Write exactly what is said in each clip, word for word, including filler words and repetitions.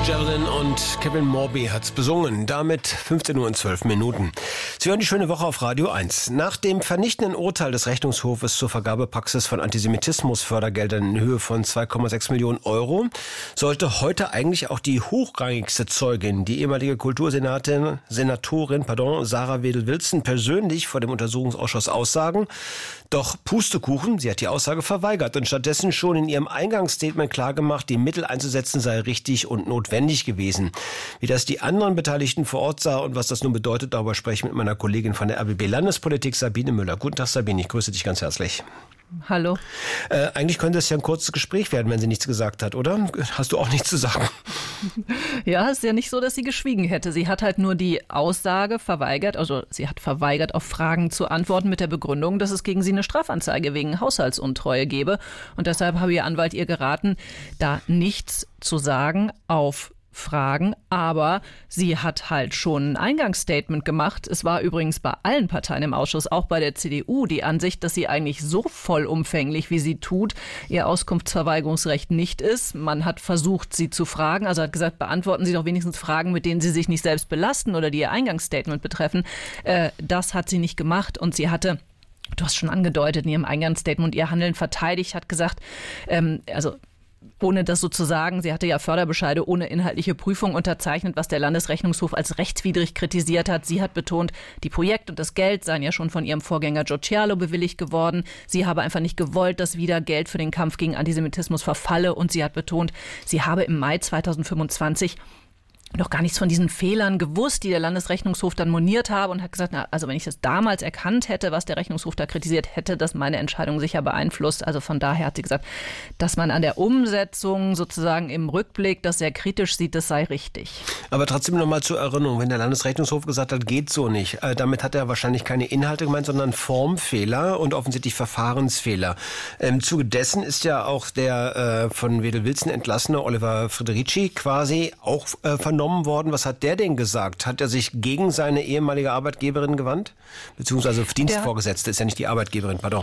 Fitzgerald und Kevin Morby hat's besungen. Damit fünfzehn Uhr und zwölf Minuten. Sie hören die schöne Woche auf Radio eins. Nach dem vernichtenden Urteil des Rechnungshofes zur Vergabepraxis von Antisemitismusfördergeldern in Höhe von zwei Komma sechs Millionen Euro sollte heute eigentlich auch die hochrangigste Zeugin, die ehemalige Kultursenatorin Senatorin, pardon, Sarah Wedel-Wilson, persönlich vor dem Untersuchungsausschuss aussagen. Doch Pustekuchen, sie hat die Aussage verweigert und stattdessen schon in ihrem Eingangsstatement klargemacht, die Mittel einzusetzen sei richtig und notwendig gewesen. Wie das die anderen Beteiligten vor Ort sah und was das nun bedeutet, darüber spreche ich mit meiner Kollegin von der R B B Landespolitik, Sabine Müller. Guten Tag, Sabine, ich grüße dich ganz herzlich. Hallo. Äh, eigentlich könnte es ja ein kurzes Gespräch werden, wenn sie nichts gesagt hat, oder? Hast du auch nichts zu sagen? Ja, es ist ja nicht so, dass sie geschwiegen hätte. Sie hat halt nur die Aussage verweigert, also sie hat verweigert, auf Fragen zu antworten mit der Begründung, dass es gegen sie eine Strafanzeige wegen Haushaltsuntreue gebe. Und deshalb habe ihr Anwalt ihr geraten, da nichts zu sagen auf Fragen, aber sie hat halt schon ein Eingangsstatement gemacht. Es war übrigens bei allen Parteien im Ausschuss, auch bei der C D U, die Ansicht, dass sie eigentlich so vollumfänglich, wie sie tut, ihr Auskunftsverweigerungsrecht nicht ist. Man hat versucht, sie zu fragen, also hat gesagt, beantworten Sie doch wenigstens Fragen, mit denen Sie sich nicht selbst belasten oder die ihr Eingangsstatement betreffen. Äh, das hat sie nicht gemacht und sie hatte, du hast schon angedeutet, in ihrem Eingangsstatement ihr Handeln verteidigt, hat gesagt, ähm, also ohne das sozusagen, sie hatte ja Förderbescheide ohne inhaltliche Prüfung unterzeichnet, was der Landesrechnungshof als rechtswidrig kritisiert hat. Sie hat betont, die Projekte und das Geld seien ja schon von ihrem Vorgänger Giorgialo bewilligt geworden. Sie habe einfach nicht gewollt, dass wieder Geld für den Kampf gegen Antisemitismus verfalle. Und sie hat betont, sie habe im Mai zweitausendfünfundzwanzig noch gar nichts von diesen Fehlern gewusst, die der Landesrechnungshof dann moniert habe und hat gesagt, na, also wenn ich das damals erkannt hätte, was der Rechnungshof da kritisiert, hätte das meine Entscheidung sicher beeinflusst. Also von daher hat sie gesagt, dass man an der Umsetzung sozusagen im Rückblick das sehr kritisch sieht, das sei richtig. Aber trotzdem nochmal zur Erinnerung, wenn der Landesrechnungshof gesagt hat, geht so nicht, äh, damit hat er wahrscheinlich keine Inhalte gemeint, sondern Formfehler und offensichtlich Verfahrensfehler. Im Zuge dessen ist ja auch der äh, von Wedel-Wilson entlassene Oliver Federici quasi auch äh, vernommen worden. Was hat der denn gesagt? Hat er sich gegen seine ehemalige Arbeitgeberin gewandt? Beziehungsweise Dienstvorgesetzte, ist ja nicht die Arbeitgeberin, pardon.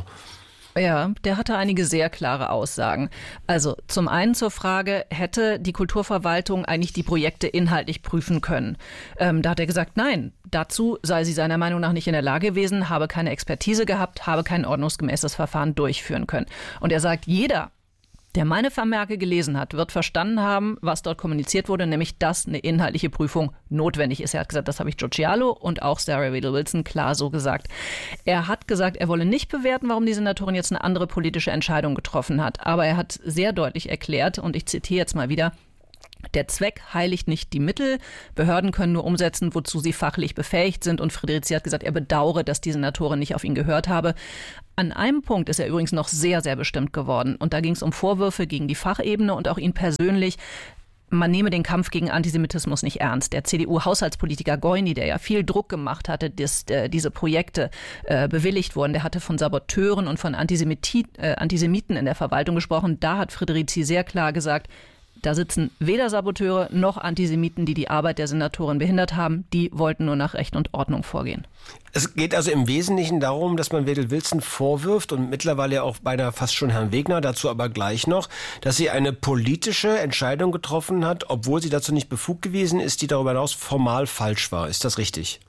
Ja, der hatte einige sehr klare Aussagen. Also zum einen zur Frage, hätte die Kulturverwaltung eigentlich die Projekte inhaltlich prüfen können? Ähm, da hat er gesagt, nein, dazu sei sie seiner Meinung nach nicht in der Lage gewesen, habe keine Expertise gehabt, habe kein ordnungsgemäßes Verfahren durchführen können. Und er sagt, jeder, der meine Vermerke gelesen hat, wird verstanden haben, was dort kommuniziert wurde, nämlich, dass eine inhaltliche Prüfung notwendig ist. Er hat gesagt, das habe ich Giorgialo und auch Sarah Wedel-Wilson klar so gesagt. Er hat gesagt, er wolle nicht bewerten, warum die Senatorin jetzt eine andere politische Entscheidung getroffen hat. Aber er hat sehr deutlich erklärt, und ich zitiere jetzt mal wieder, der Zweck heiligt nicht die Mittel. Behörden können nur umsetzen, wozu sie fachlich befähigt sind. Und Federici hat gesagt, er bedauere, dass die Senatorin nicht auf ihn gehört habe. An einem Punkt ist er übrigens noch sehr, sehr bestimmt geworden. Und da ging es um Vorwürfe gegen die Fachebene und auch ihn persönlich. Man nehme den Kampf gegen Antisemitismus nicht ernst. Der C D U-Haushaltspolitiker Goini, der ja viel Druck gemacht hatte, dass äh, diese Projekte äh, bewilligt wurden, der hatte von Saboteuren und von Antisemiti- äh, Antisemiten in der Verwaltung gesprochen. Da hat Federici sehr klar gesagt, da sitzen weder Saboteure noch Antisemiten, die die Arbeit der Senatorin behindert haben. Die wollten nur nach Recht und Ordnung vorgehen. Es geht also im Wesentlichen darum, dass man Wedel-Wilson vorwirft und mittlerweile auch beinahe fast schon Herrn Wegner, dazu aber gleich noch, dass sie eine politische Entscheidung getroffen hat, obwohl sie dazu nicht befugt gewesen ist, die darüber hinaus formal falsch war. Ist das richtig?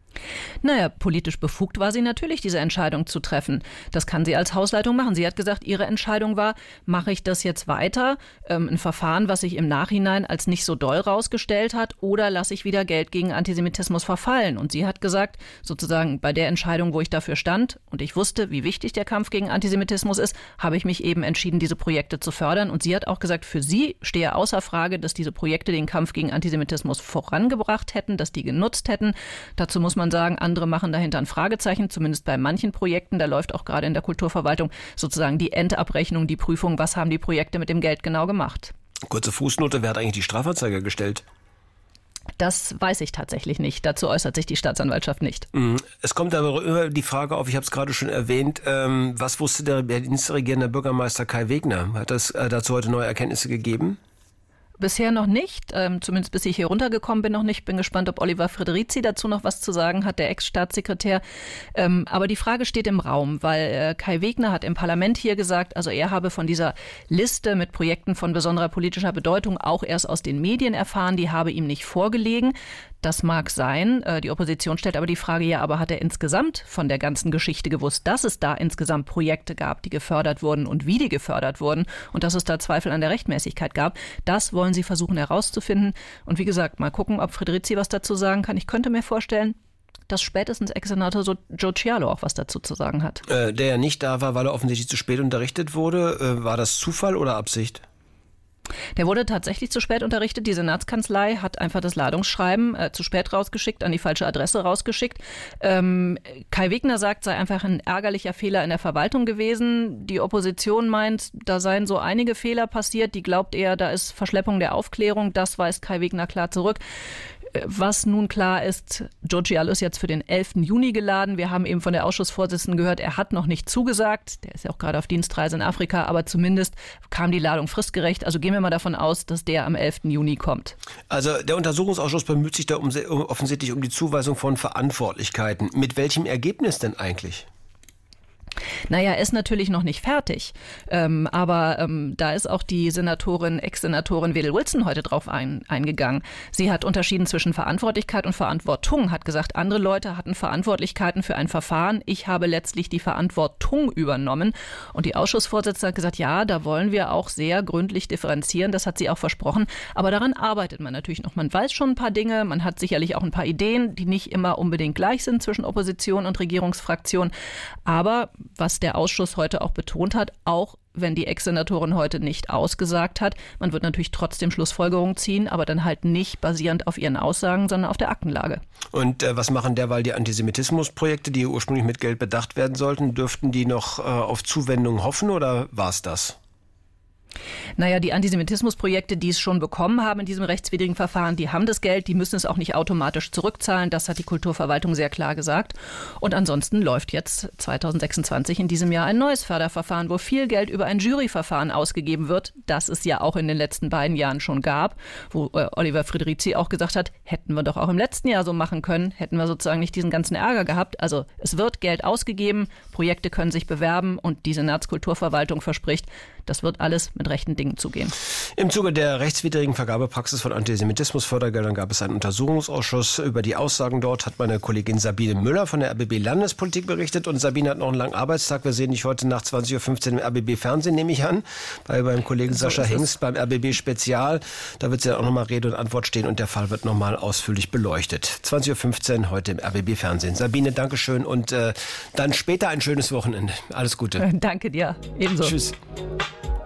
Naja, politisch befugt war sie natürlich, diese Entscheidung zu treffen. Das kann sie als Hausleitung machen. Sie hat gesagt, ihre Entscheidung war, mache ich das jetzt weiter, ähm, ein Verfahren, was sich im Nachhinein als nicht so doll rausgestellt hat, oder lasse ich wieder Geld gegen Antisemitismus verfallen? Und sie hat gesagt, sozusagen bei der Entscheidung, wo ich dafür stand und ich wusste, wie wichtig der Kampf gegen Antisemitismus ist, habe ich mich eben entschieden, diese Projekte zu fördern. Und sie hat auch gesagt, für sie stehe außer Frage, dass diese Projekte den Kampf gegen Antisemitismus vorangebracht hätten, dass die genutzt hätten. Dazu muss man sagen, andere machen dahinter ein Fragezeichen, zumindest bei manchen Projekten. Da läuft auch gerade in der Kulturverwaltung sozusagen die Endabrechnung, die Prüfung, was haben die Projekte mit dem Geld genau gemacht. Kurze Fußnote, wer hat eigentlich die Strafanzeige gestellt? Das weiß ich tatsächlich nicht. Dazu äußert sich die Staatsanwaltschaft nicht. Es kommt aber immer die Frage auf, ich habe es gerade schon erwähnt, ähm, was wusste der dienstregierende Bürgermeister Kai Wegner? Hat es äh, dazu heute neue Erkenntnisse gegeben? Bisher noch nicht, ähm, zumindest bis ich hier runtergekommen bin noch nicht. Bin gespannt, ob Oliver Frederici dazu noch was zu sagen hat, der Ex-Staatssekretär. Ähm, aber die Frage steht im Raum, weil äh, Kai Wegner hat im Parlament hier gesagt, also er habe von dieser Liste mit Projekten von besonderer politischer Bedeutung auch erst aus den Medien erfahren, die habe ihm nicht vorgelegen. Das mag sein. Die Opposition stellt aber die Frage, ja, aber hat er insgesamt von der ganzen Geschichte gewusst, dass es da insgesamt Projekte gab, die gefördert wurden und wie die gefördert wurden und dass es da Zweifel an der Rechtmäßigkeit gab? Das wollen sie versuchen herauszufinden. Und wie gesagt, mal gucken, ob Frederici was dazu sagen kann. Ich könnte mir vorstellen, dass spätestens Ex-Senator Joe Cialo auch was dazu zu sagen hat. Äh, der ja nicht da war, weil er offensichtlich zu spät unterrichtet wurde. Äh, war das Zufall oder Absicht? Der wurde tatsächlich zu spät unterrichtet. Die Senatskanzlei hat einfach das Ladungsschreiben äh, zu spät rausgeschickt, an die falsche Adresse rausgeschickt. Ähm, Kai Wegner sagt, sei einfach ein ärgerlicher Fehler in der Verwaltung gewesen. Die Opposition meint, da seien so einige Fehler passiert. Die glaubt eher, da ist Verschleppung der Aufklärung. Das weist Kai Wegner klar zurück. Was nun klar ist, Joe Cialo ist jetzt für den elften Juni geladen. Wir haben eben von der Ausschussvorsitzenden gehört, er hat noch nicht zugesagt. Der ist ja auch gerade auf Dienstreise in Afrika, aber zumindest kam die Ladung fristgerecht. Also gehen wir mal davon aus, dass der am elften Juni kommt. Also der Untersuchungsausschuss bemüht sich da um, um, offensichtlich um die Zuweisung von Verantwortlichkeiten. Mit welchem Ergebnis denn eigentlich? Naja, er ist natürlich noch nicht fertig, ähm, aber ähm, da ist auch die Senatorin, Ex-Senatorin Wedel-Wilson heute drauf ein, eingegangen. Sie hat unterschieden zwischen Verantwortlichkeit und Verantwortung, hat gesagt, andere Leute hatten Verantwortlichkeiten für ein Verfahren. Ich habe letztlich die Verantwortung übernommen. Und die Ausschussvorsitzende hat gesagt, ja, da wollen wir auch sehr gründlich differenzieren. Das hat sie auch versprochen. Aber daran arbeitet man natürlich noch. Man weiß schon ein paar Dinge, man hat sicherlich auch ein paar Ideen, die nicht immer unbedingt gleich sind zwischen Opposition und Regierungsfraktion. Aber was der Ausschuss heute auch betont hat, auch wenn die Ex-Senatorin heute nicht ausgesagt hat, man wird natürlich trotzdem Schlussfolgerungen ziehen, aber dann halt nicht basierend auf ihren Aussagen, sondern auf der Aktenlage. Und äh, was machen derweil die Antisemitismusprojekte, die ursprünglich mit Geld bedacht werden sollten? Dürften die noch äh, auf Zuwendung hoffen oder war es das? Naja, die Antisemitismusprojekte, die es schon bekommen haben in diesem rechtswidrigen Verfahren, die haben das Geld, die müssen es auch nicht automatisch zurückzahlen. Das hat die Kulturverwaltung sehr klar gesagt. Und ansonsten läuft jetzt zweitausendsechsundzwanzig in diesem Jahr ein neues Förderverfahren, wo viel Geld über ein Juryverfahren ausgegeben wird, das es ja auch in den letzten beiden Jahren schon gab, wo äh, Oliver Frederici auch gesagt hat, hätten wir doch auch im letzten Jahr so machen können, hätten wir sozusagen nicht diesen ganzen Ärger gehabt. Also es wird Geld ausgegeben, Projekte können sich bewerben und die Senatskulturverwaltung verspricht, das wird alles mit rechten Dingen zugehen. Im Zuge der rechtswidrigen Vergabepraxis von Antisemitismusfördergeldern gab es einen Untersuchungsausschuss. Über die Aussagen dort hat meine Kollegin Sabine Müller von der R B B Landespolitik berichtet. Und Sabine hat noch einen langen Arbeitstag. Wir sehen dich heute nach zwanzig Uhr fünfzehn im R B B Fernsehen, nehme ich an, bei beim Kollegen so Sascha Hengst beim R B B Spezial. Da wird es ja auch nochmal Rede und Antwort stehen und der Fall wird nochmal ausführlich beleuchtet. zwanzig Uhr fünfzehn heute im R B B Fernsehen. Sabine, Dankeschön und äh, dann später ein schönes Wochenende. Alles Gute. Danke dir. Ebenso. Tschüss.